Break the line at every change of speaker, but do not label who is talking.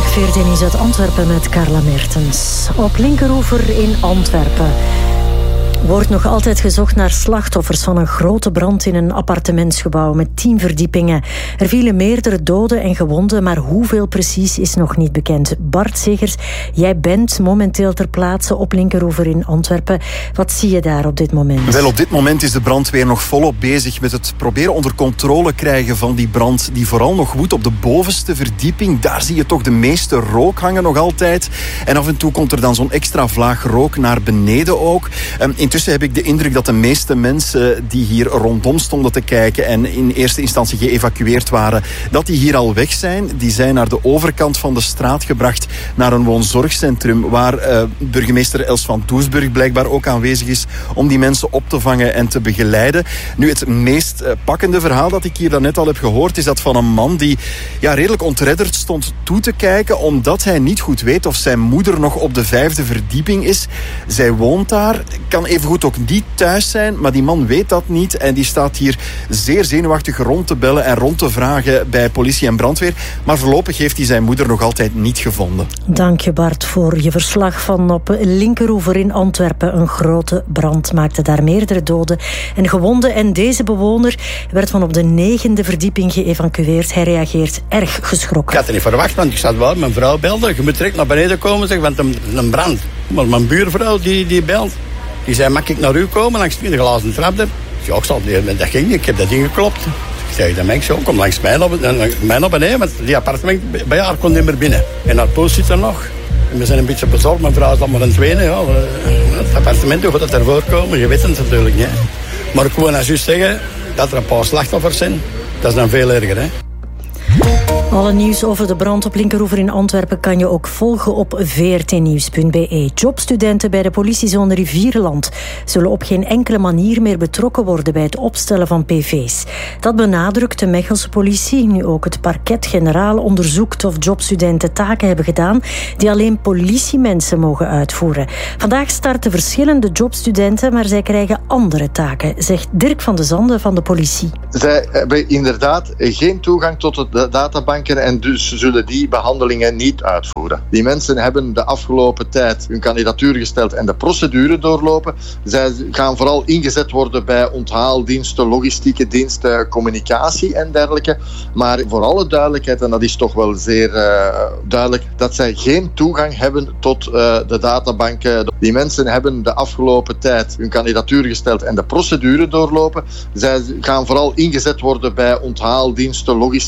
Goedemiddag, VRT Nieuws uit Antwerpen met Carla Mertens. Op Linkeroever in Antwerpen wordt nog altijd gezocht naar slachtoffers van een grote brand in een appartementsgebouw met 10 verdiepingen. Er vielen meerdere doden en gewonden, maar hoeveel precies is nog niet bekend. Bart Zegers, jij bent momenteel ter plaatse op Linkeroever in Antwerpen. Wat zie je daar op dit moment?
Wel, op dit moment is de brandweer nog volop bezig met het proberen onder controle krijgen van die brand die vooral nog woedt op de bovenste verdieping. Daar zie je toch de meeste rook hangen nog altijd. En af en toe komt er dan zo'n extra vlaag rook naar beneden ook. Intussen heb ik de indruk dat de meeste mensen die hier rondom stonden te kijken en in eerste instantie geëvacueerd waren, dat die hier al weg zijn. Die zijn naar de overkant van de straat gebracht, naar een woonzorgcentrum, waar burgemeester Els van Doesburg blijkbaar ook aanwezig is om die mensen op te vangen en te begeleiden. Nu, het meest pakkende verhaal dat ik hier daarnet al heb gehoord, is dat van een man die redelijk ontredderd stond toe te kijken, omdat hij niet goed weet of zijn moeder nog op de 5e verdieping is. Zij woont daar, kan evengoed ook niet thuis zijn, maar die man weet dat niet en die staat hier zeer zenuwachtig rond te bellen en rond te vragen bij politie en brandweer. Maar voorlopig heeft hij zijn moeder nog altijd niet gevonden.
Dank je, Bart, voor je verslag van op Linkeroever in Antwerpen. Een grote brand maakte daar meerdere doden en gewonden. En deze bewoner werd van op de 9e verdieping geëvacueerd. Hij reageert erg geschrokken.
Ik had het niet verwacht, want ik zat wel. Mijn vrouw belde. Je moet direct naar beneden komen, zeg, want een brand. Maar mijn buurvrouw die belt. Die zei, mag ik naar u komen langs de glazen trap daar? Ja, ik zal niet. Dat ging niet. Ik heb dat ding geklopt. Ik zei, dat mensen kom langs mij naar beneden, want die appartement bij haar kon niet meer binnen. En haar poos zit er nog. En we zijn een beetje bezorgd. Mijn vrouw is al maar een tweede. Ja. Het appartement, hoe gaat het ervoor komen? Je weet het natuurlijk niet. Maar ik wil als u zeggen dat er een paar slachtoffers zijn, dat is dan veel erger, hè.
Alle nieuws over de brand op Linkeroever in Antwerpen kan je ook volgen op vrtnieuws.be. Jobstudenten bij de politiezone Rivierenland zullen op geen enkele manier meer betrokken worden bij het opstellen van PV's. Dat benadrukt de Mechelse politie. Nu ook het parquet-generaal onderzoekt of jobstudenten taken hebben gedaan die alleen politiemensen mogen uitvoeren. Vandaag starten verschillende jobstudenten, maar zij krijgen andere taken, zegt Dirk van de Zande van de politie.
Zij hebben inderdaad geen toegang tot de databanken en dus zullen die behandelingen niet uitvoeren. Die mensen hebben de afgelopen tijd hun kandidatuur gesteld en de procedure doorlopen. Zij gaan vooral ingezet worden bij onthaaldiensten, logistieke diensten, communicatie en dergelijke. Maar voor alle duidelijkheid, en dat is toch wel zeer duidelijk, dat zij geen toegang hebben tot de databanken. Die mensen hebben de afgelopen tijd hun kandidatuur gesteld en de procedure doorlopen. Zij gaan vooral ingezet worden bij onthaaldiensten, logistieke